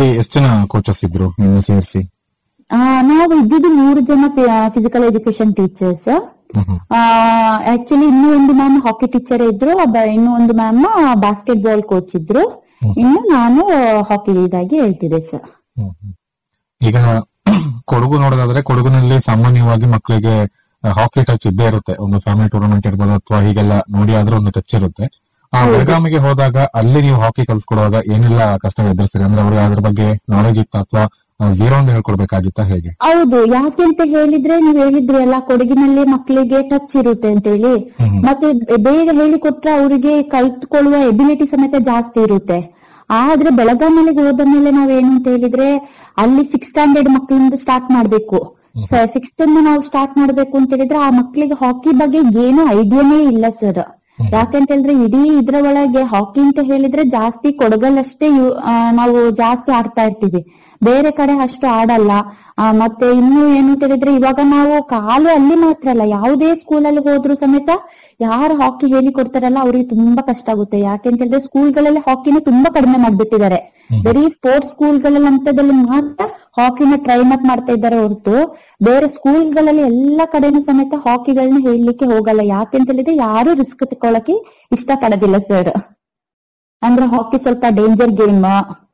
ಅಲ್ಲಿ ಎಷ್ಟು ಜನ ಕೋಚಸ್ ಇದ್ರು ನಿನ್ನ ಸೇರಿಸಿ? ನಾವು ಇದ್ದಿದ್ದು 3 ಜನ ಫಿಸಿಕಲ್ ಎಜುಕೇಶನ್ ಟೀಚರ್ಸ್. ಆಕ್ಚುಲಿ ಇನ್ನೂ ಒಂದು ಮ್ಯಾಮ್ ಹಾಕಿ ಟೀಚರ್ ಇದ್ರು, ಇನ್ನೂ ಒಂದು ಮ್ಯಾಮ್ ಬಾಸ್ಕೆಟ್ ಬಾಲ್ ಕೋಚ್ ಇದ್ರು, ಇನ್ನು ನಾನು ಹಾಕಿ ಇದಾಗಿ ಹೇಳ್ತಿದ್ದೆ ಸರ್. ಈಗ ಕೊಡಗು ನೋಡೋದಾದ್ರೆ ಕೊಡಗಿನಲ್ಲಿ ಸಾಮಾನ್ಯವಾಗಿ ಮಕ್ಕಳಿಗೆ ಹಾಕಿ ಟಚ್ ಇದ್ದೇ ಇರುತ್ತೆ. ಒಂದು ಫ್ಯಾಮಿಲಿ ಟೂರ್ನಮೆಂಟ್ ಇರ್ಬೋದು ಅಥವಾ ಹೀಗೆಲ್ಲ ನೋಡಿ ಆದ್ರೆ ಒಂದು ಟಚ್ ಇರುತ್ತೆ. ಬೆಳಗಾವಿಗೆ ಹೋದಾಗ ಅಲ್ಲಿ ನೀವು ಹಾಕಿ ಕಲ್ಸ್ಕೊಡುವಾಗ ಏನೆಲ್ಲ ಕಷ್ಟ ಎದುರಿಸ್ತೀರಿ? ಅಂದ್ರೆ ಅವ್ರಿಗೆ ಅದ್ರ ಬಗ್ಗೆ ನಾಲೆಜ್ ಇತ್ತ ಅಥವಾ ಝೀರೋ ಅಂತ ಹೇಳ್ಕೊಡ್ಬೇಕಾಗಿತ್ತಾ, ಹೇಗೆ? ಹೌದು, ಯಾಕೆಂತ ಹೇಳಿದ್ರೆ ನೀವು ಹೇಳಿದ್ರಿ ಅಲ್ಲ, ಕೊಡಗಿನಲ್ಲಿ ಮಕ್ಕಳಿಗೆ ಟಚ್ ಇರುತ್ತೆ ಅಂತ ಹೇಳಿ, ಮತ್ತೆ ಬೇಗ ಹೇಳಿಕೊಟ್ರೆ ಅವರಿಗೆ ಕಲ್ತ್ಕೊಳ್ಳುವ ಎಬಿಲಿಟಿ ಸಮೇತ ಜಾಸ್ತಿ ಇರುತ್ತೆ. ಆದ್ರೆ ಬೆಳಗಾವಿಗೆ ಹೋದ ಮೇಲೆ ನಾವೇನು ಅಂತ ಹೇಳಿದ್ರೆ ಅಲ್ಲಿ 6th ಸ್ಟ್ಯಾಂಡರ್ಡ್ ಮಕ್ಕಳಿಂದ ಸ್ಟಾರ್ಟ್ ಮಾಡ್ಬೇಕು. 6th ನಾವು ಸ್ಟಾರ್ಟ್ ಮಾಡ್ಬೇಕು ಅಂತ ಹೇಳಿದ್ರೆ ಆ ಮಕ್ಕಳಿಗೆ ಹಾಕಿ ಬಗ್ಗೆ ಏನು ಐಡಿಯಾನೇ ಇಲ್ಲ ಸರ್. ಯಾಕಂತ ಹೇಳಿದ್ರೆ ಇಡೀ ಇದ್ರ ಒಳಗೆ ಹಾಕಿ ಅಂತ ಹೇಳಿದ್ರೆ ಜಾಸ್ತಿ ಕೊಡಗಲ್ಲಷ್ಟೇ ನಾವು ಜಾಸ್ತಿ ಆಡ್ತಾ ಇರ್ತೀವಿ, ಬೇರೆ ಕಡೆ ಅಷ್ಟು ಆಡಲ್ಲ. ಮತ್ತೆ ಇನ್ನು ಏನು ಅಂತ ಹೇಳಿದ್ರೆ ಇವಾಗ ನಾವು ಕಾಲು ಅಲ್ಲಿ ಮಾತ್ರ ಅಲ್ಲ, ಯಾವುದೇ ಸ್ಕೂಲಲ್ಲಿ ಹೋದ್ರು ಸಮೇತ ಯಾರು ಹಾಕಿ ಹೇಳಿ ಕೊಡ್ತಾರಲ್ಲ ಅವ್ರಿಗೆ ತುಂಬಾ ಕಷ್ಟ ಆಗುತ್ತೆ. ಯಾಕೆಂತ ಹೇಳಿದ್ರೆ ಸ್ಕೂಲ್ಗಳಲ್ಲಿ ಹಾಕಿನ ತುಂಬಾ ಕಡಿಮೆ ಮಾಡ್ಬಿಟ್ಟಿದ್ದಾರೆ. ಬರೀ ಸ್ಪೋರ್ಟ್ಸ್ ಸ್ಕೂಲ್ಗಳಲ್ಲಿ ಅಂತದಲ್ಲಿ ಮಾತ್ರ ಹಾಕಿನ ಟ್ರೈನ್ ಅಪ್ ಮಾಡ್ತಾ ಇದ್ದಾರೆ ಹೊರತು ಬೇರೆ ಸ್ಕೂಲ್ಗಳಲ್ಲಿ ಎಲ್ಲಾ ಕಡೆನೂ ಸಮೇತ ಹಾಕಿಗಳನ್ನ ಹೇಳಲಿಕ್ಕೆ ಹೋಗಲ್ಲ. ಯಾಕೆಂತ ಹೇಳಿದ್ರೆ ಯಾರು ರಿಸ್ಕ್ ತಗೊಳಕ್ಕೆ ಇಷ್ಟ ಪಡೋದಿಲ್ಲ ಸರ್. ಅಂದ್ರೆ ಹಾಕಿ ಸ್ವಲ್ಪ ಡೇಂಜರ್ ಗೇಮ್,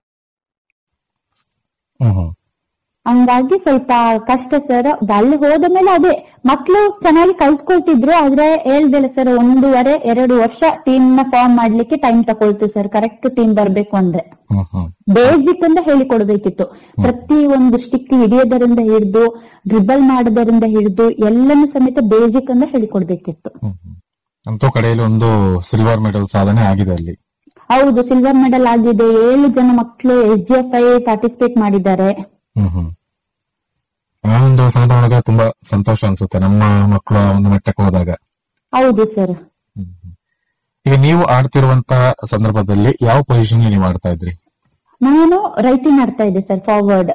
ಹಂಗಾಗಿ ಸ್ವಲ್ಪ ಕಷ್ಟ ಸರ್. ಅಲ್ಲಿ ಹೋದ ಮೇಲೆ ಅದೇ ಮಕ್ಳು ಚೆನ್ನಾಗಿ ಕಲ್ತ್ಕೊಳ್ತಿದ್ರು, ಆದ್ರೆ ಹೇಳ್ದಿಲ್ಲ ಸರ್, 1.5-2 ವರ್ಷ ಟೀಮ್ ನ ಫಾರ್ಮ್ ಮಾಡ್ಲಿಕ್ಕೆ ಟೈಮ್ ತಗೊಳ್ತು ಸರ್. ಕರೆಕ್ಟ್ ಟೀಮ್ ಬರ್ಬೇಕು ಅಂದ್ರೆ ಬೇಸಿಕ್ ಅಂತ ಹೇಳಿಕೊಡ್ಬೇಕಿತ್ತು. ಪ್ರತಿ ಒಂದು ಸ್ಟಿಕ್ ಹಿಡಿಯೋದರಿಂದ ಹಿಡಿದು ಡ್ರಿಬಲ್ ಮಾಡೋದರಿಂದ ಹಿಡಿದು ಎಲ್ಲನೂ ಸಮೇತ ಬೇಸಿಕ್ ಅಂತ ಹೇಳಿಕೊಡ್ಬೇಕಿತ್ತು. ಅಂತೂ ಕಡೆಯಲ್ಲಿ ಒಂದು ಸಿಲ್ವರ್ ಮೆಡಲ್ ಸಾಧನೆ ಆಗಿದೆ ಅಲ್ಲಿ. ಹೌದು, ಸಿಲ್ವರ್ ಮೆಡಲ್ ಆಗಿದೆ. 7 ಜನ ಮಕ್ಕಳು SGFI ಪಾರ್ಟಿಸಿಪೇಟ್ ಮಾಡಿದ್ದಾರೆ. ಆ ಒಂದು ಸಂದರ್ಭ ತುಂಬಾ ಸಂತೋಷ ಅನ್ಸುತ್ತೆ, ನಮ್ಮ ಮಕ್ಕಳು ಒಂದು ಮಟ್ಟಕ್ಕೆ ಹೋದಾಗ. ಹೌದು ಸರ್. ಈಗ ನೀವು ಆಡ್ತಿರುವಂತ ಸಂದರ್ಭದಲ್ಲಿ ಯಾವ ಪೊಸಿಷನ್ ನೀವು ಆಡ್ತಾ ಇದ್ರಿ? ನಾನು ರೈಟಿಂಗ್ ಆಡ್ತಾ ಇದ್ದೆ ಸರ್, ಫಾರ್ವರ್ಡ್.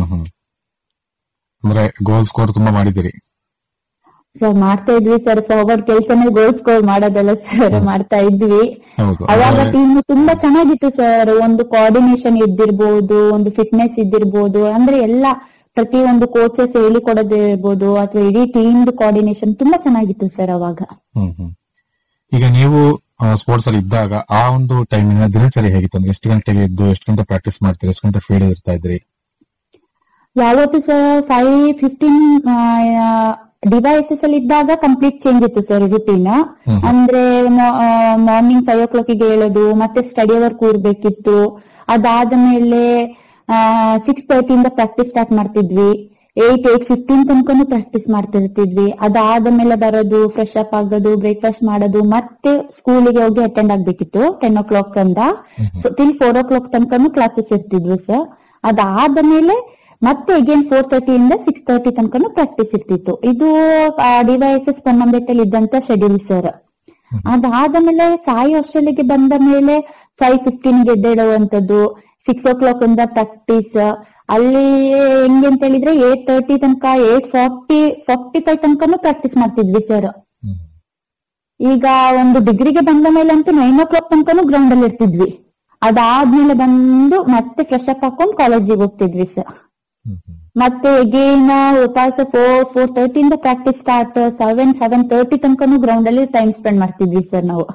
ಅಂದ್ರೆ ಗೋಲ್ ಸ್ಕೋರ್ ತುಂಬಾ ಮಾಡಿದಿರಿ ಸರ್? ಮಾಡ್ತಾ ಇದ್ವಿ ಸರ್, ಫಾರ್ವರ್ಡ್ ಕೆಲಸನೇ ಗೋಲ್ ಸ್ಕೋರ್ ಮಾಡೋದಲ್ಲ ಸರ್, ಮಾಡ್ತಾ ಇದ್ವಿ. ಅವಾಗ ಟೀಮ್ ತುಂಬಾ ಚೆನ್ನಾಗಿತ್ತು ಸರ್. ಒಂದು ಕೋಆರ್ಡಿನೇಷನ್ ಇದ್ದಿರ್ಬೋದು, ಒಂದು ಫಿಟ್ನೆಸ್ ಇದ್ದಿರ್ಬೋದು, ಅಂದ್ರೆ ಎಲ್ಲ ಪ್ರತಿ ಒಂದು ಕೋಚಸ್ ಹೇಳಿಕೊಡೋದಿರ್ಬೋದು ಅಥವಾ ಇಡೀ ಟೀಮ್ ಕೋಆರ್ಡಿನೇಷನ್ ತುಂಬಾ ಚೆನ್ನಾಗಿತ್ತು ಸರ್ ಅವಾಗ. ಈಗ ನೀವು ಸ್ಪೋರ್ಟ್ಸ್ ಅಲ್ಲಿ ಇದ್ದಾಗ ಆ ಒಂದು ಟೈಮಿನ ದಿನಚರಿ ಹೇಗಿತ್ತು? ಅಂದ್ರೆ ಎಷ್ಟು ಗಂಟೆಗೆ ಇದ್ದು ಎಷ್ಟು ಗಂಟೆ ಪ್ರಾಕ್ಟೀಸ್ ಮಾಡ್ತೀರಿ, ಎಷ್ಟು ಗಂಟೆ ಫೀಲ್ಡ್ ಇರ್ತಾ ಇದ್ರಿ? ಯಾವತ್ತು ಸರ್ 5:15 ಡಿವೈಸಸ್ ಅಲ್ಲಿ ಇದ್ದಾಗ ಕಂಪ್ಲೀಟ್ ಚೇಂಜ್ ಇತ್ತು ಸರ್ ರುಟೀನ್. ಅಂದ್ರೆ ಮಾರ್ನಿಂಗ್ 5 o'clock ಹೇಳೋದು, ಮತ್ತೆ ಸ್ಟಡಿ ಅವರ್ ಕೂರ್ಬೇಕಿತ್ತು. ಅದಾದ ಮೇಲೆ 6:30 ಇಂದ ಪ್ರಾಕ್ಟೀಸ್ ಸ್ಟಾರ್ಟ್ ಮಾಡ್ತಿದ್ವಿ. 8:15 ತನಕನೂ ಪ್ರಾಕ್ಟೀಸ್ ಮಾಡ್ತಿರ್ತಿದ್ವಿ. ಅದಾದ ಮೇಲೆ ಬರೋದು, ಫ್ರೆಶ್ ಅಪ್ ಆಗೋದು, ಬ್ರೇಕ್ಫಾಸ್ಟ್ ಮಾಡೋದು, ಮತ್ತೆ ಸ್ಕೂಲಿಗೆ ಹೋಗಿ ಅಟೆಂಡ್ ಆಗ್ಬೇಕಿತ್ತು 10 o'clock ಇಂದ ಟಿಲ್ 4 o'clock ತನಕನೂ ಕ್ಲಾಸಸ್ ಇರ್ತಿದ್ವು ಸರ್. ಅದಾದ ಮೇಲೆ ಮತ್ತೆ ಅಗೇನ್ 4:30 ಇಂದ 6:30 ತನಕನೂ ಪ್ರಾಕ್ಟೀಸ್ ಇರ್ತಿತ್ತು. ಇದು ಡಿವೈಸಸ್ ಪೊನ್ನಂಪೇಟೆಯಲ್ಲಿ ಇದ್ದಂತ ಶೆಡ್ಯೂಲ್ ಸರ್. ಅದಾದ ಮೇಲೆ ಸಾಯಿ ಹಾಸ್ಟೆಲ್ಗೆ ಬಂದ ಮೇಲೆ 5:15 ಎದ್ದೇಳುವಂತದ್ದು, 6 o'clock ಇಂದ ಪ್ರಾಕ್ಟೀಸ್. ಅಲ್ಲಿ ಹೆಂಗೆ ಅಂತ ಹೇಳಿದ್ರೆ 8:30 ತನಕ 8:45 ತನಕನೂ ಪ್ರಾಕ್ಟೀಸ್ ಮಾಡ್ತಿದ್ವಿ ಸರ್. ಈಗ ಒಂದು ಡಿಗ್ರಿಗೆ ಬಂದ ಮೇಲೆ ಅಂತೂ 9 o'clock ತನಕನೂ ಗ್ರೌಂಡ್ ಅಲ್ಲಿ ಇರ್ತಿದ್ವಿ. ಅದಾದ್ಮೇಲೆ ಬಂದು ಮತ್ತೆ ಫ್ರೆಶ್ ಅಪ್ ಹಾಕೊಂಡು ಕಾಲೇಜಿಗೆ ಹೋಗ್ತಿದ್ವಿ ಸರ್. ಮತ್ತೆ ಅಗೇನ್ ಉಪವಾಸ 4:30 ಇಂದ ಪ್ರಾಕ್ಟೀಸ್ ಸ್ಟಾರ್ಟ್, 7:30 ತನಕನೂ ಗ್ರೌಂಡ್ ಅಲ್ಲಿ ಟೈಮ್ ಸ್ಪೆಂಡ್ ಮಾಡ್ತಿದ್ವಿ ಸರ್ ನಾವು.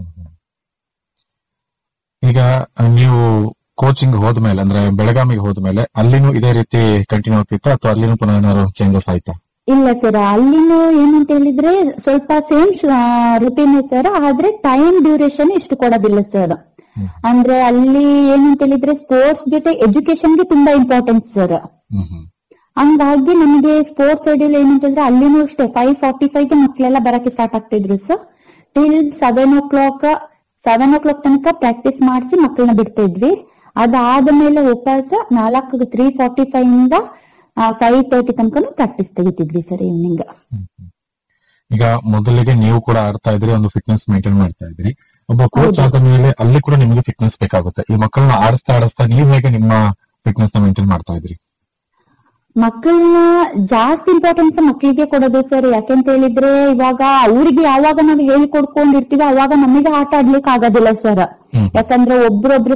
ಈಗ ನೀವು ಕೋಚಿಂಗ್ ಹೋದ್ಮೇಲೆ ಅಂದ್ರೆ ಬೆಳಗಾವಿಗೆ ಹೋದ್ಮೇಲೆ ಅಲ್ಲಿನೂ ಇದೇ ರೀತಿ ಕಂಟಿನ್ಯೂ ಆಗ್ತಿತ್ತಾ ಅಥವಾ ಅಲ್ಲಿನೂ ಪುನಃ ಏನಾದ್ರು ಚೇಂಜಸ್ ಆಯ್ತಾ? ಇಲ್ಲ ಸರ್, ಅಲ್ಲಿನೂ ಏನಂತ ಹೇಳಿದ್ರೆ ಸ್ವಲ್ಪ ಸೇಮ್ ರುಟೀನ್ ಸರ್, ಆದ್ರೆ ಟೈಮ್ ಡ್ಯೂರೇಷನ್ ಇಷ್ಟು ಕೊಡೋದಿಲ್ಲ ಸರ್. ಅಂದ್ರೆ ಅಲ್ಲಿ ಏನಂತ ಹೇಳಿದ್ರೆ ಸ್ಪೋರ್ಟ್ಸ್ ಜೊತೆ ಎಜುಕೇಶನ್ಗೆ ತುಂಬಾ ಇಂಪಾರ್ಟೆನ್ಸ್ ಸರ್. ಹಂಗಾಗಿ ನಮಗೆ ಸ್ಪೋರ್ಟ್ಸ್ ಶೆಡ್ಯೂಲ್ ಏನಂತ ಹೇಳಿದ್ರೆ ಅಲ್ಲಿನೂ ಅಷ್ಟೇ 5:45ಗೆ ಮಕ್ಕಳೆಲ್ಲ ಬರಕ್ಕೆ ಸ್ಟಾರ್ಟ್ ಆಗ್ತಿದ್ರು ಸರ್. ಟಿಲ್ 7 o'clock ತನಕ ಪ್ರಾಕ್ಟೀಸ್ ಮಾಡಿಸಿ ಮಕ್ಕಳನ್ನ ಬಿಡ್ತಾ ಇದ್ವಿ. ಅದಾದ ಮೇಲೆ ಉಪವಾಸ 3:45 ಇಂದ 5:30 ತನಕ ಪ್ರಾಕ್ಟೀಸ್ ತೆಗಿತಿದ್ವಿ ಸರ್ ಈವ್ನಿಂಗ್. ಈಗ ಮೊದಲಿಗೆ ನೀವು ಕೂಡ ಆಡ್ತಾ ಇದ್ರಿ, ಒಂದು ಫಿಟ್ನೆಸ್ ಮೇಂಟೈನ್ ಮಾಡ್ತಾ ಇದ್ರಿ. ಒಬ್ಬ ಕೋಚ್ ಆದ ಮೇಲೆ ಅಲ್ಲಿ ಕೂಡ ನಿಮಗೆ ಫಿಟ್ನೆಸ್ ಬೇಕಾಗುತ್ತೆ. ಈ ಮಕ್ಕಳನ್ನ ಆಡಿಸ್ತಾ ನೀವು ಹೇಗೆ ನಿಮ್ಮ ಫಿಟ್ನೆಸ್ ನ ಮೇಂಟೈನ್ ಮಾಡ್ತಾ ಇದ್ರಿ? ಮಕ್ಕಳನ್ನ ಜಾಸ್ತಿ ಇಂಪಾರ್ಟೆನ್ಸ್ ಮಕ್ಕಳಿಗೆ ಕೊಡೋದು ಸರ್. ಯಾಕೆಂತ ಹೇಳಿದ್ರೆ ಇವಾಗ ಅವ್ರಿಗೆ ಯಾವಾಗ ನಾವು ಹೇಳಿಕೊಡ್ಕೊಂಡಿರ್ತೀವಿ ಅವಾಗ ನಮಗೆ ಆಟ ಆಡ್ಲಿಕ್ಕೆ ಆಗೋದಿಲ್ಲ ಸರ್. ಯಾಕಂದ್ರೆ ಒಬ್ರೊಬ್ರು